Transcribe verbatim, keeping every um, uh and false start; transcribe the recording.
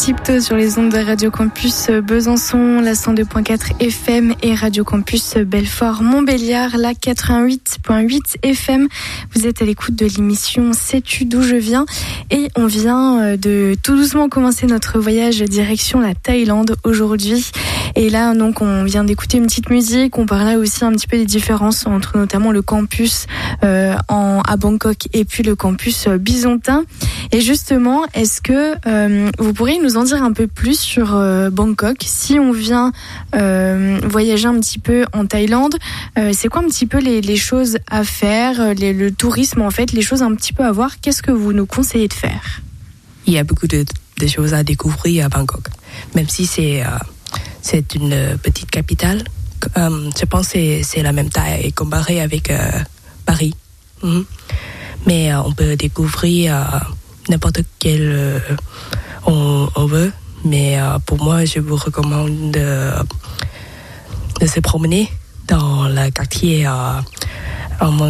Tiptoe sur les ondes de Radio Campus Besançon, la cent deux virgule quatre F M et Radio Campus Belfort Montbéliard, la quatre-vingt-huit virgule huit F M. Vous êtes à l'écoute de l'émission Sais-tu d'où je viens? Et on vient de tout doucement commencer notre voyage direction la Thaïlande aujourd'hui. Et là, donc, on vient d'écouter une petite musique. On parlait aussi un petit peu des différences entre notamment le campus euh, en, à Bangkok et puis le campus bisontin. Et justement, est-ce que euh, vous pourriez nous en dire un peu plus sur euh, Bangkok? Si on vient euh, voyager un petit peu en Thaïlande, euh, c'est quoi un petit peu les, les choses à faire, les, le tourisme en fait, les choses un petit peu à voir? Qu'est-ce que vous nous conseillez de faire? Il y a beaucoup de, de choses à découvrir à Bangkok, même si c'est... Euh... C'est une petite capitale. Euh, je pense que c'est, c'est la même taille comparée avec euh, Paris. Mm-hmm. Mais euh, on peut découvrir euh, n'importe quel euh, on, on veut. Mais euh, pour moi, je vous recommande de, de se promener dans le quartier euh, en